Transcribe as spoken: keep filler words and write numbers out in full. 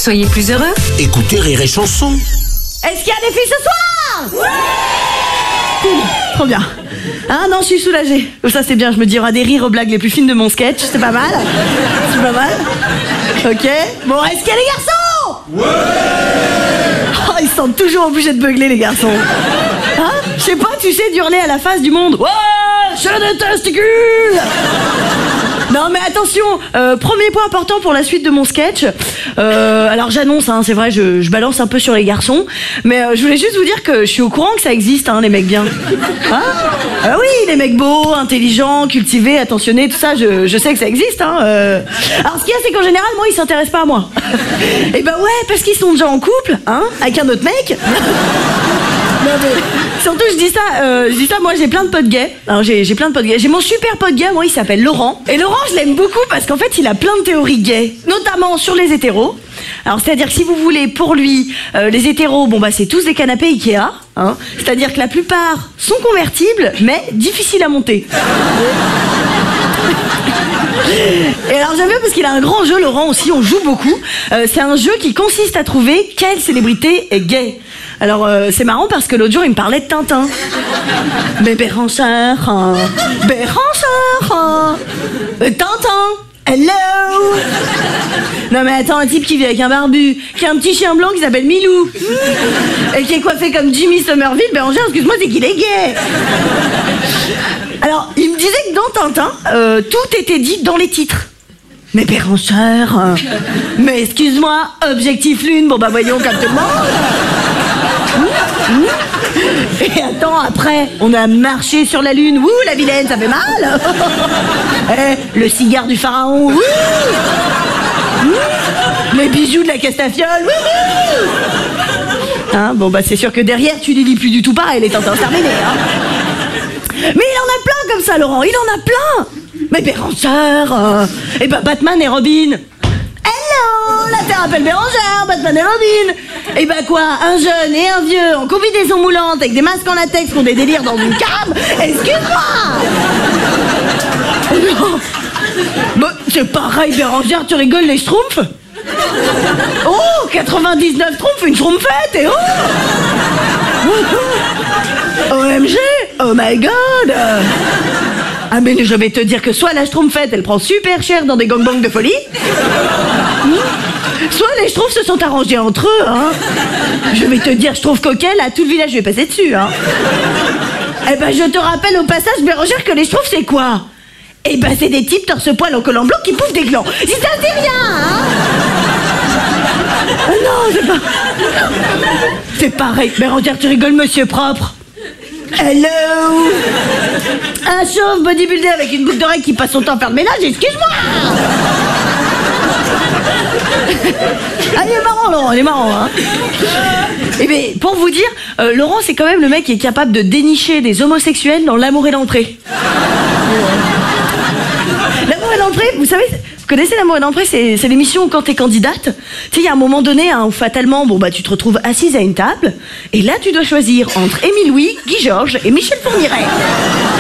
Soyez plus heureux. Écoutez Rire et Chanson. Est-ce qu'il y a des filles ce soir? Ouais. Cool, trop bien. Ah non, je suis soulagée. Ça c'est bien, je me dis, il y aura des rires aux blagues les plus fines de mon sketch, c'est pas mal. C'est pas mal. Ok. Bon, est-ce qu'il y a des garçons? Ouais. Oh, ils se sentent toujours obligés de beugler les garçons. Hein? Je sais pas, tu sais, d'hurler à la face du monde. Ouais, j'ai des testicules. Non mais attention, euh, premier point important pour la suite de mon sketch. Euh, alors j'annonce, hein, c'est vrai, je, je balance un peu sur les garçons, mais euh, je voulais juste vous dire que je suis au courant que ça existe, hein, les mecs bien. Hein? Ah oui, les mecs beaux, intelligents, cultivés, attentionnés, tout ça, je, je sais que ça existe. Hein, euh. Alors ce qu'il y a, c'est qu'en général, moi, ils s'intéressent pas à moi. Et ben ouais, parce qu'ils sont déjà en couple, hein, avec un autre mec. Non mais, surtout je dis ça, euh, je dis ça, moi j'ai plein de potes gays. Alors j'ai, j'ai plein de potes gays. J'ai mon super pote gay, moi il s'appelle Laurent. Et Laurent je l'aime beaucoup parce qu'en fait il a plein de théories gays, notamment sur les hétéros. Alors c'est-à-dire que si vous voulez, pour lui, euh, les hétéros, bon bah c'est tous des canapés Ikea, hein. C'est-à-dire que la plupart sont convertibles, mais difficiles à monter. Et alors j'aime bien parce qu'il a un grand jeu, Laurent aussi, on joue beaucoup. Euh, c'est un jeu qui consiste à trouver quelle célébrité est gay. Alors euh, c'est marrant parce que l'autre jour il me parlait de Tintin. Mais Bérangère, hein, Bérangère, hein, euh, Tintin, hello. Non mais attends, un type qui vit avec un barbu, qui a un petit chien blanc qui s'appelle Milou, et qui est coiffé comme Jimmy Somerville, Bérangère, excuse-moi, c'est qu'il est gay. Alors, il me disait que dans Tintin, euh, tout était dit dans les titres. Mais Bérangère, euh, mais excuse-moi, Objectif Lune, bon bah voyons comme tout le monde. Et attends, après, on a marché sur la lune, ouh, la vilaine, ça fait mal. Eh, le cigare du pharaon, ouh. Les bijoux de la Castafiole, ouh. Hein, bon bah c'est sûr que derrière, tu les lis plus du tout pareil, les Tintins terminés, hein. Mais il en a plein comme ça, Laurent, il en a plein. Mais Bérangère, euh, et bah Batman et Robin. Hello, la Terre appelle Bérangère, Batman et Robin. Et bah quoi, un jeune et un vieux en combinaison moulante avec des masques en latex qui ont des délires dans une cave. Excuse-moi. Non. Bah, c'est pareil, Bérangère, tu rigoles, les schtroumpfs. Oh, quatre-vingt-dix-neuf schtroumpfs, une schtroumpfette, et oh. O M G, oh my god. Ah mais je vais te dire que soit la schtroumpfette elle prend super cher dans des gangbangs de folie, soit les schtroumpfs se sont arrangés entre eux, hein. Je vais te dire, je trouve coquel, à tout le village je vais passer dessus, hein. Eh ben je te rappelle au passage, Bérangère, que les schtroumpfs c'est quoi? Eh ben c'est des types torse-poil en collant blanc qui pouffent des glands. Si ça te dit rien, hein. Oh non, c'est pas... C'est pareil, Bérangère, tu rigoles, monsieur propre. Hello. Un chauve bodybuilder avec une boucle d'oreille qui passe son temps à faire le ménage, excuse-moi. Ah, il est marrant, Laurent, il est marrant, hein. Eh bien, pour vous dire, euh, Laurent, c'est quand même le mec qui est capable de dénicher des homosexuels dans L'amour et l'entrée. L'amour et l'entrée, vous savez... Vous connaissez L'amour et l'entrée, c'est, c'est l'émission où quand t'es candidate, tu sais, il y a un moment donné hein, où fatalement, bon bah tu te retrouves assise à une table, et là tu dois choisir entre Émile Louis, Guy Georges et Michel Fourniret.